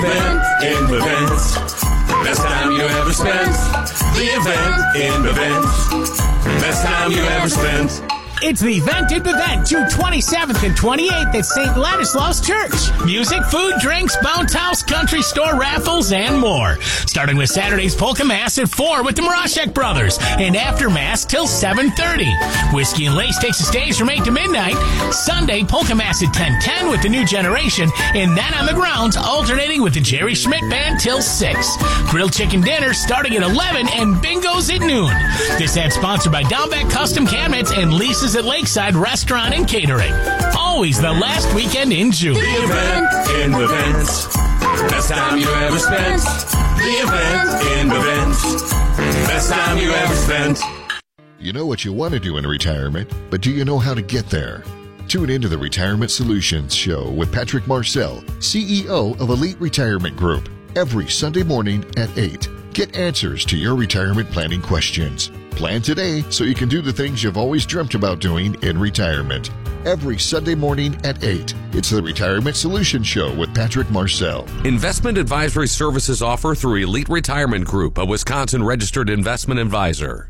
event in Bavent. Best time you ever spent. The event in Bavent. Best time you ever spent. It's the event in Bavent, June 27th and 28th at St. Ladislaus Church. Music, food, drinks, bounce house, country store raffles, and more. Starting with Saturday's Polka Mass at 4 with the Marashek Brothers, and after Mass till 7:30. Whiskey and Lace takes the stage from 8 to midnight. Sunday, Polka Mass at 10:10 with the New Generation, and then on the grounds, alternating with the Jerry Schmidt Band till 6. Grilled chicken dinner starting at 11 and bingos at noon. This ad sponsored by Downback Custom Cabinets and Lisa's at Lakeside Restaurant and Catering. Always the last weekend in June. The event in Bavent. Best time you ever spent. The event in Bavent. Best time you ever spent. You know what you want to do in retirement, but do you know how to get there? Tune into the Retirement Solutions Show with Patrick Marcel, CEO of Elite Retirement Group, every Sunday morning at 8. Get answers to your retirement planning questions. Plan today so you can do the things you've always dreamt about doing in retirement. Every Sunday morning at 8. It's the Retirement Solutions Show with Patrick Marcel. Investment advisory services offer through Elite Retirement Group, a Wisconsin-registered investment advisor.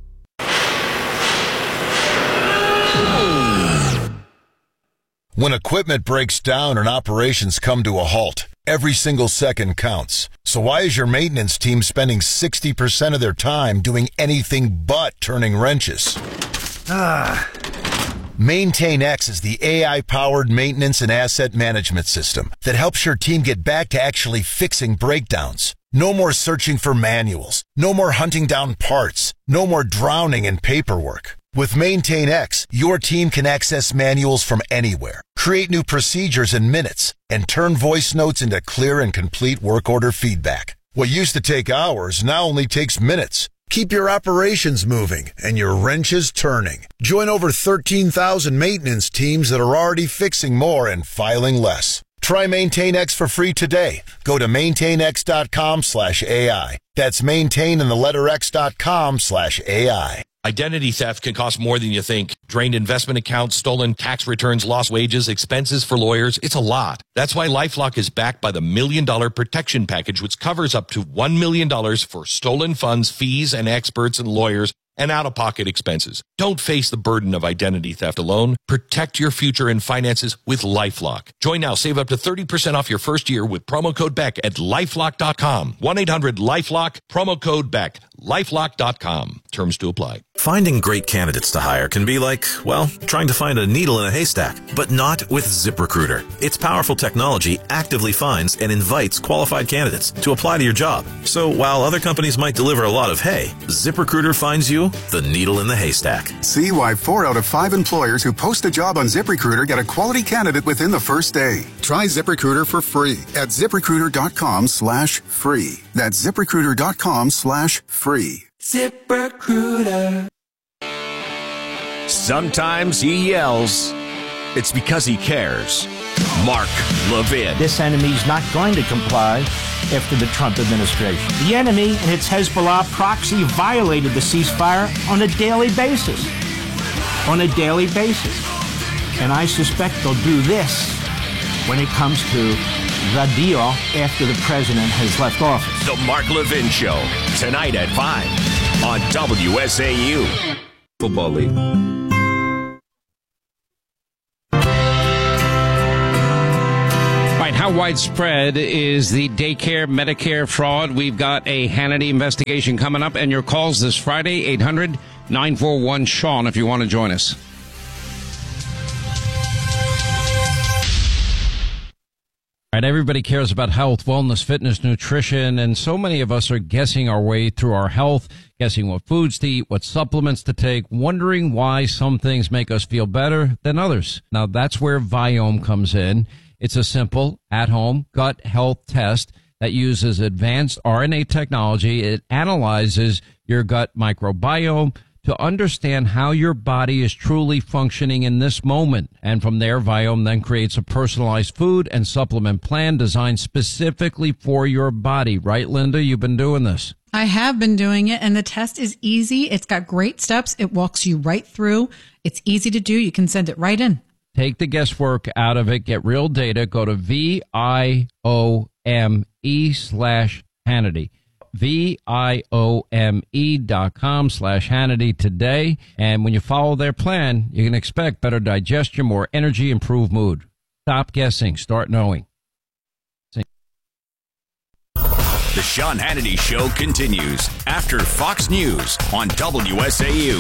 When equipment breaks down and operations come to a halt, every single second counts. So why is your maintenance team spending 60% of their time doing anything but turning wrenches? MaintainX is the AI-powered maintenance and asset management system that helps your team get back to actually fixing breakdowns. No more searching for manuals. No more hunting down parts. No more drowning in paperwork. With MaintainX, your team can access manuals from anywhere, create new procedures in minutes, and turn voice notes into clear and complete work order feedback. What used to take hours now only takes minutes. Keep your operations moving and your wrenches turning. Join over 13,000 maintenance teams that are already fixing more and filing less. Try MaintainX for free today. Go to maintainx.com/AI. That's maintain and the letter x.com/AI. Identity theft can cost more than you think. Drained investment accounts, stolen tax returns, lost wages, expenses for lawyers. It's a lot. That's why LifeLock is backed by the $1 Million Protection Package, which covers up to $1 million for stolen funds, fees, and experts and lawyers and out-of-pocket expenses. Don't face the burden of identity theft alone. Protect your future and finances with LifeLock. Join now. Save up to 30% off your first year with promo code BECK at LifeLock.com. 1-800-LifeLock, promo code BECK. LifeLock.com. Terms to apply. Finding great candidates to hire can be like, well, trying to find a needle in a haystack, but not with ZipRecruiter. Its powerful technology actively finds and invites qualified candidates to apply to your job. So while other companies might deliver a lot of hay, ZipRecruiter finds you the needle in the haystack. See why 4 out of 5 employers who post a job on ZipRecruiter get a quality candidate within the first day. Try ZipRecruiter for free at ZipRecruiter.com/free. That's ZipRecruiter.com/free. ZipRecruiter. Sometimes he yells. It's because he cares. Mark Levin. This enemy's not going to comply after the Trump administration. The enemy and its Hezbollah proxy violated the ceasefire on a daily basis. On a daily basis. And I suspect they'll do this when it comes to the deal after the president has left office. The Mark Levin Show, tonight at 5 on WSAU. Football League. How widespread is the daycare Medicare fraud? We've got a Hannity investigation coming up, and your calls this Friday, 800-941-SEAN, if you want to join us. All right, everybody cares about health, wellness, fitness, nutrition, and so many of us are guessing our way through our health, guessing what foods to eat, what supplements to take, wondering why some things make us feel better than others. Now, that's where Viome comes in. It's a simple, at-home gut health test that uses advanced RNA technology. It analyzes your gut microbiome to understand how your body is truly functioning in this moment. And from there, Viome then creates a personalized food and supplement plan designed specifically for your body. Right, Linda? You've been doing this. I have been doing it, and the test is easy. It's got great steps. It walks you right through. It's easy to do. You can send it right in. Take the guesswork out of it. Get real data. Go to VIOME.com VIOME/Hannity. VIOME.com/Hannity today. And when you follow their plan, you can expect better digestion, more energy, improved mood. Stop guessing. Start knowing. The Sean Hannity Show continues after Fox News on WSAU.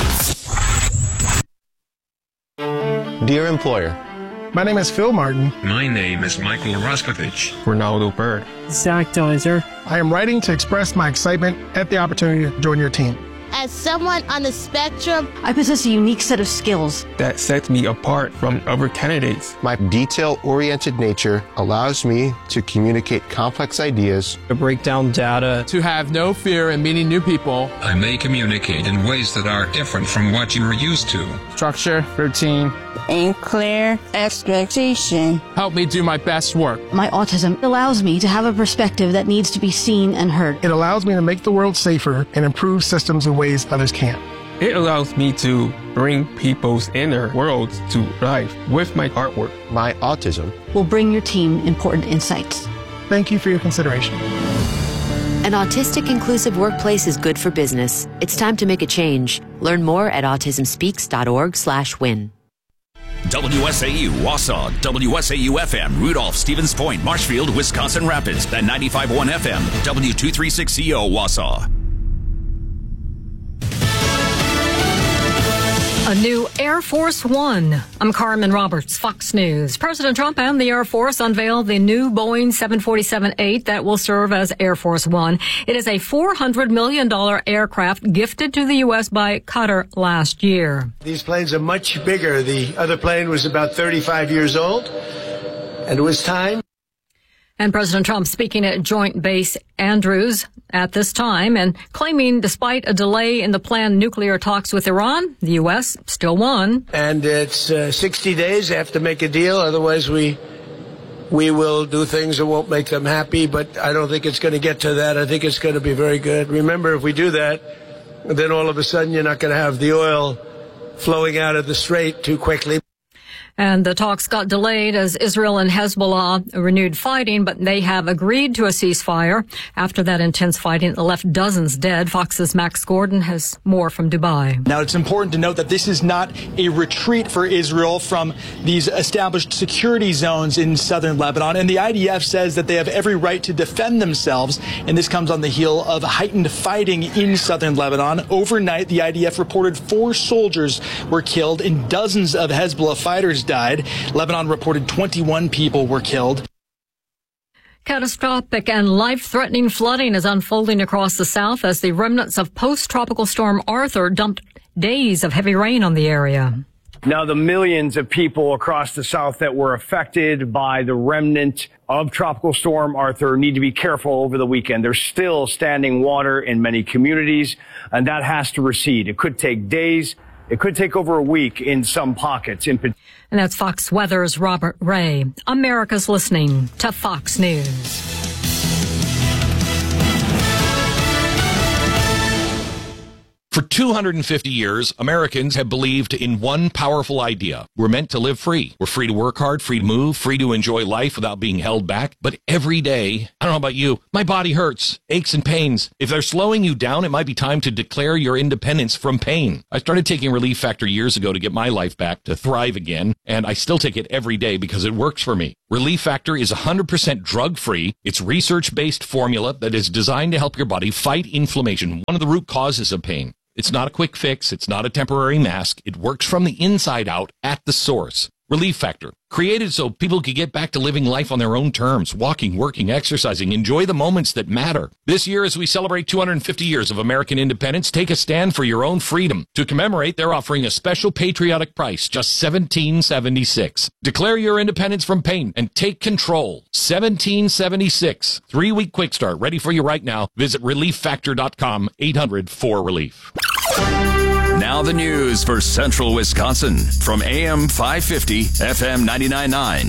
Dear employer, my name is Phil Martin. My name is Michael Roskovich. Ronaldo Bird. Zach Dozer. I am writing to express my excitement at the opportunity to join your team. As someone on the spectrum, I possess a unique set of skills that sets me apart from other candidates. My detail-oriented nature allows me to communicate complex ideas, to break down data, to have no fear in meeting new people. I may communicate in ways that are different from what you are used to. Structure, routine, and clear expectation. Help me do my best work. My autism allows me to have a perspective that needs to be seen and heard. It allows me to make the world safer and improve systems in ways others can't. It allows me to bring people's inner worlds to life with my artwork. My autism will bring your team important insights. Thank you for your consideration. An autistic inclusive workplace is good for business. It's time to make a change. Learn more at autismspeaks.org/win. WSAU, Wausau, WSAU FM, Rudolph, Stevens Point, Marshfield, Wisconsin Rapids, and 95.1 FM, W236CO, Wausau. A new Air Force One. I'm Carmen Roberts, Fox News. President Trump and the Air Force unveiled the new Boeing 747-8 that will serve as Air Force One. It is a $400 million aircraft gifted to the U.S. by Qatar last year. These planes are much bigger. The other plane was about 35 years old, and it was time. And President Trump speaking at Joint Base Andrews at this time and claiming despite a delay in the planned nuclear talks with Iran, the U.S. still won. And it's 60 days. They have to make a deal. Otherwise, we will do things that won't make them happy. But I don't think it's going to get to that. I think it's going to be very good. Remember, if we do that, then all of a sudden you're not going to have the oil flowing out of the strait too quickly. And the talks got delayed as Israel and Hezbollah renewed fighting, but they have agreed to a ceasefire. After that intense fighting, it left dozens dead. Fox's Max Gordon has more from Dubai. Now, it's important to note that this is not a retreat for Israel from these established security zones in southern Lebanon. And the IDF says that they have every right to defend themselves. And this comes on the heel of heightened fighting in southern Lebanon. Overnight, the IDF reported 4 soldiers were killed and dozens of Hezbollah fighters died. Lebanon reported 21 people were killed. Catastrophic and life-threatening flooding is unfolding across the south as the remnants of post-tropical storm Arthur dumped days of heavy rain on the area. Now, the millions of people across the south that were affected by the remnant of Tropical Storm Arthur need to be careful over the weekend. There's still standing water in many communities, and that has to recede. It could take days. It could take over a week in some pockets. And that's Fox Weather's Robert Ray. America's listening to Fox News. For 250 years, Americans have believed in one powerful idea. We're meant to live free. We're free to work hard, free to move, free to enjoy life without being held back. But every day, I don't know about you, my body hurts, aches and pains. If they're slowing you down, it might be time to declare your independence from pain. I started taking Relief Factor years ago to get my life back, to thrive again, and I still take it every day because it works for me. Relief Factor is 100% drug-free. It's research-based formula that is designed to help your body fight inflammation, one of the root causes of pain. It's not a quick fix. It's not a temporary mask. It works from the inside out at the source. Relief Factor, created so people could get back to living life on their own terms, walking, working, exercising, enjoy the moments that matter. This year, as we celebrate 250 years of American independence, take a stand for your own freedom. To commemorate, they're offering a special patriotic price, just $17.76. Declare your independence from pain and take control. $17.76. 3-week quick start, ready for you right now. Visit ReliefFactor.com, 800-4RELIEF. Now the news for Central Wisconsin from AM 550, FM 99.9,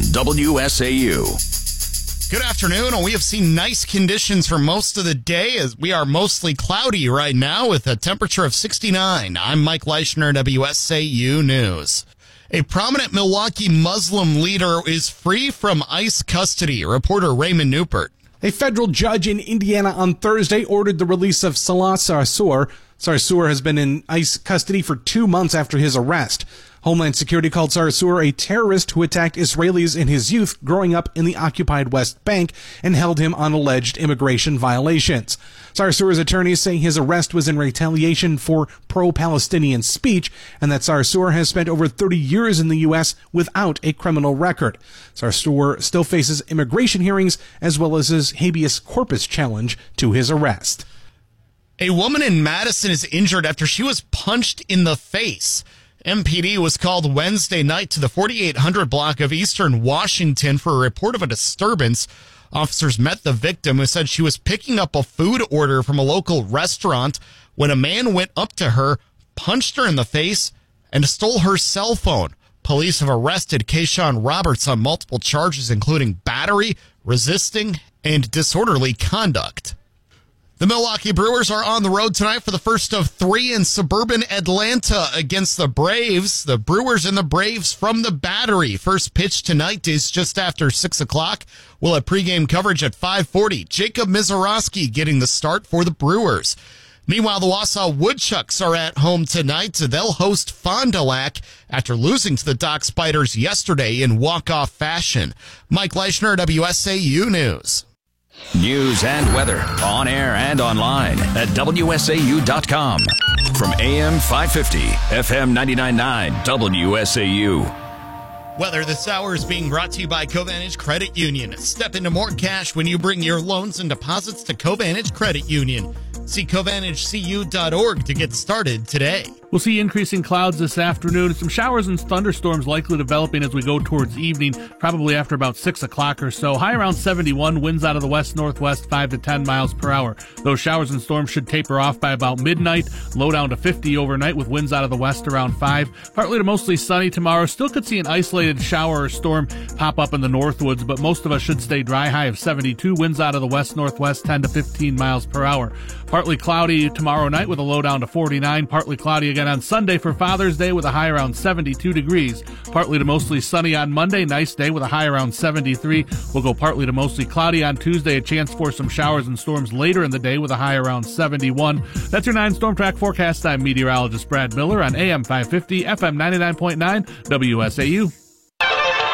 WSAU. Good afternoon, and we have seen nice conditions for most of the day as we are mostly cloudy right now with a temperature of 69. I'm Mike Leischner, WSAU News. A prominent Milwaukee Muslim leader is free from ICE custody, reporter Raymond Newport. A federal judge in Indiana on Thursday ordered the release of Salah Sarsour. Sarsour has been in ICE custody for 2 months after his arrest. Homeland Security called Sarsour a terrorist who attacked Israelis in his youth growing up in the occupied West Bank and held him on alleged immigration violations. Sarsour's attorneys say his arrest was in retaliation for pro-Palestinian speech and that Sarsour has spent over 30 years in the U.S. without a criminal record. Sarsour still faces immigration hearings as well as his habeas corpus challenge to his arrest. A woman in Madison is injured after she was punched in the face. MPD was called Wednesday night to the 4800 block of Eastern Washington for a report of a disturbance. Officers met the victim, who said she was picking up a food order from a local restaurant when a man went up to her, punched her in the face, and stole her cell phone. Police have arrested Kayshawn Roberts on multiple charges, including battery, resisting, and disorderly conduct. The Milwaukee Brewers are on the road tonight for the first of 3 in suburban Atlanta against the Braves. The Brewers and the Braves from the Battery. First pitch tonight is just after 6 o'clock. We'll have pregame coverage at 5:40. Jacob Mizorowski getting the start for the Brewers. Meanwhile, the Wausau Woodchucks are at home tonight. They'll host Fond du Lac after losing to the Dock Spiders yesterday in walk-off fashion. Mike Leischner, WSAU News. News and weather on air and online at WSAU.com. From AM 550, FM 99.9, WSAU. Weather this hour is being brought to you by Covantage Credit Union. Step into more cash when you bring your loans and deposits to Covantage Credit Union. See CovantageCU.org to get started today. We'll see increasing clouds this afternoon. Some showers and thunderstorms likely developing as we go towards evening, probably after about 6 o'clock or so. High around 71, winds out of the west-northwest 5 to 10 miles per hour. Those showers and storms should taper off by about midnight, low down to 50 overnight with winds out of the west around 5. Partly to mostly sunny tomorrow. Still could see an isolated shower or storm pop up in the northwoods, but most of us should stay dry. High of 72, winds out of the west-northwest 10 to 15 miles per hour. Partly cloudy tomorrow night with a low down to 49. Partly cloudy again on Sunday for Father's Day with a high around 72 degrees. Partly to mostly sunny on Monday. Nice day with a high around 73. We'll go partly to mostly cloudy on Tuesday. A chance for some showers and storms later in the day with a high around 71. That's your 9 Storm Track forecast. I'm meteorologist Brad Miller on AM 550, FM 99.9, WSAU.